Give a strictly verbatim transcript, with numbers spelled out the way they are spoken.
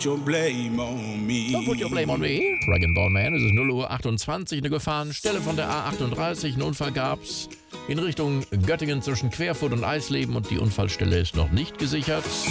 Your blame on me. Don't put your blame on me. Rag and Ball Man, es ist null Uhr achtundzwanzig, eine Gefahrenstelle von der A achtunddreißig. Ein Unfall gab's in Richtung Göttingen zwischen Querfurt und Eisleben und die Unfallstelle ist noch nicht gesichert.